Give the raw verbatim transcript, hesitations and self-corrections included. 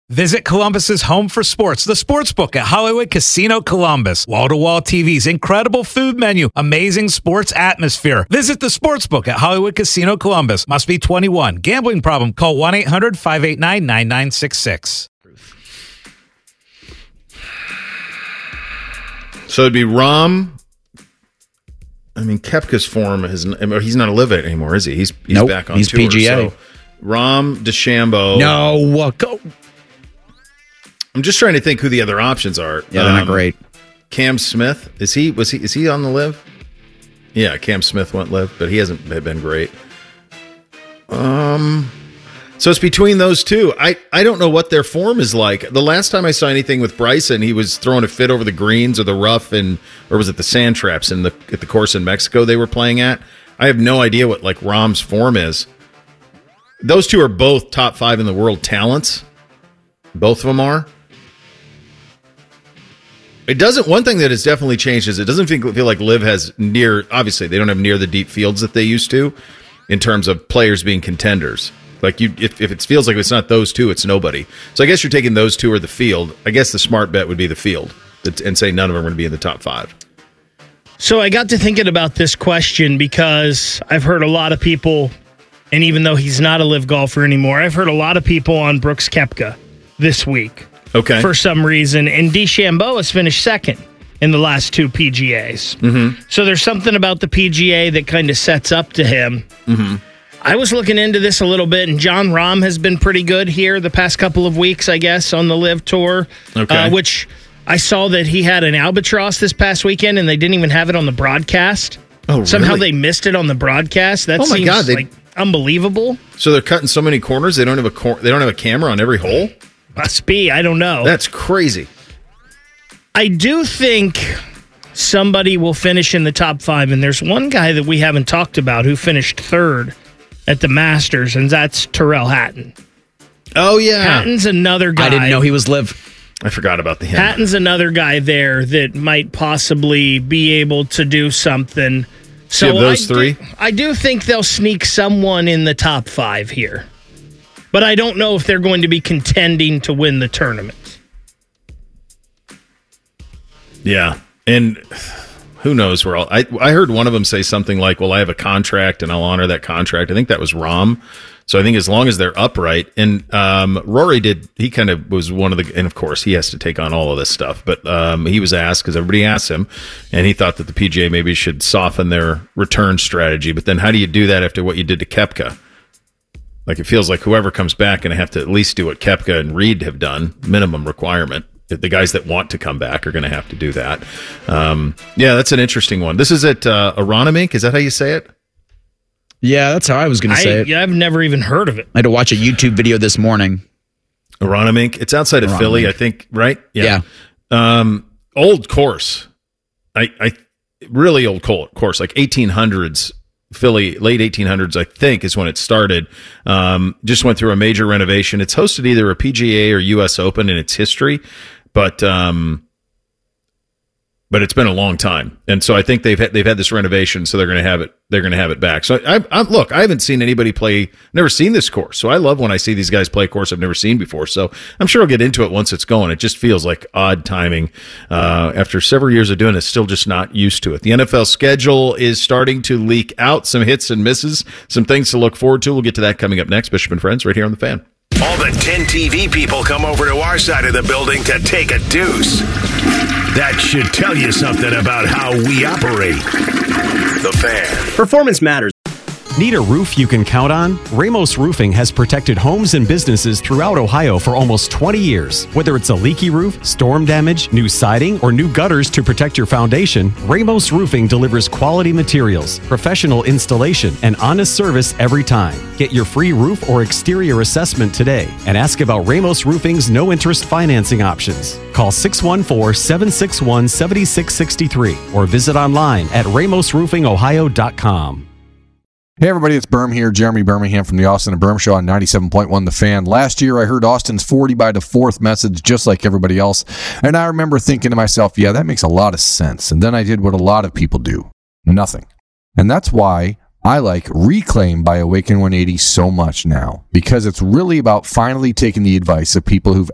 Visit Columbus's home for sports, the Sportsbook at Hollywood Casino Columbus. Wall-to-wall T Vs, incredible food menu, amazing sports atmosphere. Visit the Sportsbook at Hollywood Casino Columbus. Must be twenty-one. Gambling problem? Call one eight hundred five eight nine nine nine six six. So it'd be Rahm. I mean, Koepka's form is he's not a live anymore, is he? He's he's nope, back on he's tour. P G A. So Rahm, DeChambeau. No, uh, go. I'm just trying to think who the other options are. Yeah, they're um, not great. Cam Smith, is he was he is he on the live? Yeah, Cam Smith went live, but he hasn't been great. Um, so it's between those two. I I don't know what their form is like. The last time I saw anything with Bryson, he was throwing a fit over the greens or the rough, and or was it the sand traps in the at the course in Mexico they were playing at? I have no idea what like Rahm's form is. Those two are both top five in the world talents. Both of them are. It doesn't. One thing that has definitely changed is it doesn't feel, feel like Liv has near. Obviously, they don't have near the deep fields that they used to, in terms of players being contenders. Like you, if, if it feels like it's not those two, it's nobody. So I guess you're taking those two or the field. I guess the smart bet would be the field, and say none of them are going to be in the top five. So I got to thinking about this question because I've heard a lot of people, and even though he's not a live golfer anymore, I've heard a lot of people on Brooks Koepka this week. Okay. For some reason, and DeChambeau has finished second in the last two P G As. Mm-hmm. So there's something about the P G A that kind of sets up to him. Mm-hmm. I was looking into this a little bit, and Jon Rahm has been pretty good here the past couple of weeks, I guess, on the Live Tour. Okay. Uh, which I saw that he had an albatross this past weekend, and they didn't even have it on the broadcast. Oh, really? Somehow they missed it on the broadcast. That Oh, my seems God, they- like unbelievable. So they're cutting so many corners. They don't have a cor- they don't have a camera on every hole. Must be. I don't know. That's crazy. I do think somebody will finish in the top five, and there's one guy that we haven't talked about who finished third at the Masters, and that's Tyrrell Hatton. Oh yeah, Hatton's another guy. I didn't know he was live. I forgot about the him. Hatton's another guy there that might possibly be able to do something. So you have those I three? Do, I do think they'll sneak someone in the top five here. But I don't know if they're going to be contending to win the tournament. Yeah, and who knows where I'll, I I heard one of them say something like, "Well, I have a contract and I'll honor that contract." I think that was Rahm. So I think as long as they're upright, and um, Rory did, he kind of was one of the, and of course he has to take on all of this stuff. But um, he was asked because everybody asked him, and he thought that the P G A maybe should soften their return strategy. But then how do you do that after what you did to Koepka? Like, it feels like whoever comes back going to have to at least do what Koepka and Reed have done, minimum requirement. The guys that want to come back are going to have to do that. Um, yeah, that's an interesting one. This is at uh, Aronimink. Is that how you say it? Yeah, that's how I was going to say it. Yeah, I've never even heard of it. I had to watch a YouTube video this morning. Aronimink. It's outside of Aronimink. Philly, I think, right? Yeah. Um, old course. I, I really old course, like eighteen hundreds. Philly, late eighteen hundreds, I think, is when it started. Um, just went through a major renovation. It's hosted either a P G A or U S Open in its history, but um, but it's been a long time, and so I think they've had, they've had this renovation, so they're going to have it. They're going to have it back. So I, I look, I haven't seen anybody play, never seen this course, so I love when I see these guys play a course I've never seen before. So I'm sure I'll get into it once it's going. It just feels like odd timing uh, after several years of doing it. Still just not used to it. The N F L schedule is starting to leak out, some hits and misses, some things to look forward to. We'll get to that coming up next. Bishop and Friends, right here on The Fan. All the ten T V people come over to our side of the building to take a deuce. That should tell you something about how we operate. The Fan. Performance matters. Need a roof you can count on? Ramos Roofing has protected homes and businesses throughout Ohio for almost twenty years. Whether it's a leaky roof, storm damage, new siding, or new gutters to protect your foundation, Ramos Roofing delivers quality materials, professional installation, and honest service every time. Get your free roof or exterior assessment today and ask about Ramos Roofing's no-interest financing options. Call six one four, seven six one, seven six six three or visit online at ramos roofing ohio dot com. Hey everybody, it's Berm here, Jeremy Birmingham from the Austin and Berm Show on ninety-seven point one The Fan. Last year I heard Austin's forty by the fourth message just like everybody else, and I remember thinking to myself, yeah, that makes a lot of sense. And then I did what a lot of people do, nothing. And that's why I like Reclaim by Awaken one eighty so much now, because it's really about finally taking the advice of people who've